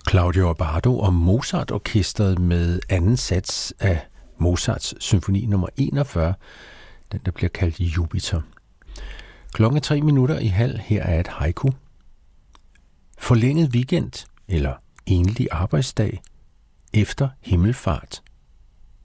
Claudio Abbado og Mozart-orkestret med anden sats af Mozarts symfoni nummer 41, den der bliver kaldt Jupiter. 3:03. Her er et haiku. Forlænget weekend eller enlig arbejdsdag efter himmelfart